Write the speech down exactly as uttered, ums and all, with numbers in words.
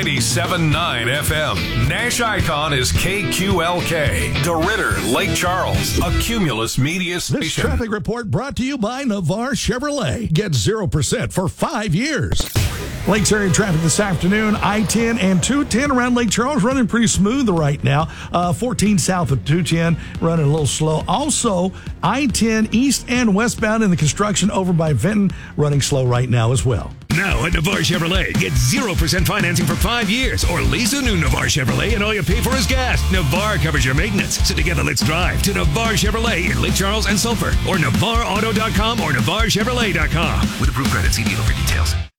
ninety-seven point nine F M. Nash Icon is K Q L K. DeRidder, Lake Charles, a Cumulus Media station. This traffic report brought to you by Navarre Chevrolet. Get zero percent for five years. Lakes area traffic this afternoon, I ten and two ten around Lake Charles running pretty smooth right now. Uh, fourteen south of two ten running a little slow. Also, I ten east and westbound in the construction over by Vinton running slow right now as well. Now at Navarre Chevrolet, get zero percent financing for five years or lease a new Navarre Chevrolet and all you pay for is gas. Navarre covers your maintenance. So together, let's drive to Navarre Chevrolet in Lake Charles and Sulphur or Navarre Auto dot com or Navarre Chevrolet dot com. With approved credit, see dealer for details.